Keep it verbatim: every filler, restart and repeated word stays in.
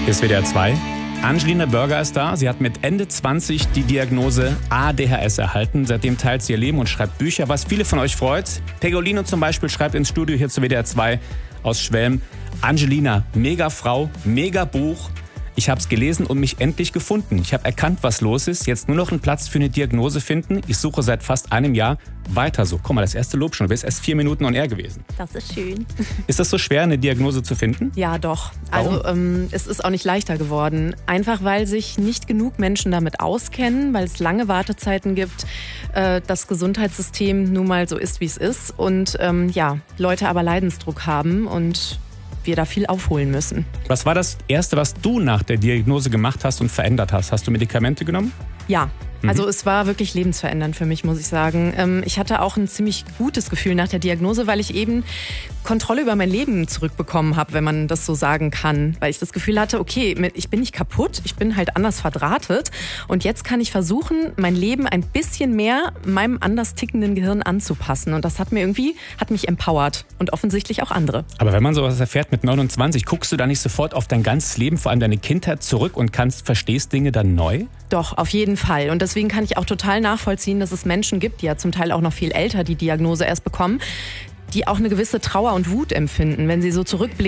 Hier ist W D R zwei. Angelina Burger ist da. Sie hat mit Ende zwanzig die Diagnose A D H S erhalten. Seitdem teilt sie ihr Leben und schreibt Bücher, was viele von euch freut. Pegolino zum Beispiel schreibt ins Studio hier zu W D R zwei aus Schwelm. Angelina, mega Frau, mega Buch. Ich habe es gelesen und mich endlich gefunden. Ich habe erkannt, was los ist. Jetzt nur noch einen Platz für eine Diagnose finden. Ich suche seit fast einem Jahr. Weiter so. Guck mal, das erste Lob schon. Du bist erst vier Minuten on air gewesen. Das ist schön. Ist das so schwer, eine Diagnose zu finden? Ja, doch. Also ähm, es ist auch nicht leichter geworden. Einfach, weil sich nicht genug Menschen damit auskennen, weil es lange Wartezeiten gibt, äh, das Gesundheitssystem nun mal so ist, wie es ist. Und ähm, ja, Leute aber Leidensdruck haben und wir da viel aufholen müssen. Was war das Erste, was du nach der Diagnose gemacht hast und verändert hast? Hast du Medikamente genommen? Ja. Also es war wirklich lebensverändernd für mich, muss ich sagen. Ich hatte auch ein ziemlich gutes Gefühl nach der Diagnose, weil ich eben Kontrolle über mein Leben zurückbekommen habe, wenn man das so sagen kann. Weil ich das Gefühl hatte, okay, ich bin nicht kaputt, ich bin halt anders verdrahtet. Und jetzt kann ich versuchen, mein Leben ein bisschen mehr meinem anders tickenden Gehirn anzupassen. Und das hat mir irgendwie, hat mich empowert und offensichtlich auch andere. Aber wenn man sowas erfährt mit neunundzwanzig, guckst du da nicht sofort auf dein ganzes Leben, vor allem deine Kindheit zurück und kannst, verstehst Dinge dann neu? Doch, auf jeden Fall. Und deswegen kann ich auch total nachvollziehen, dass es Menschen gibt, die ja zum Teil auch noch viel älter die Diagnose erst bekommen, die auch eine gewisse Trauer und Wut empfinden, wenn sie so zurückblicken.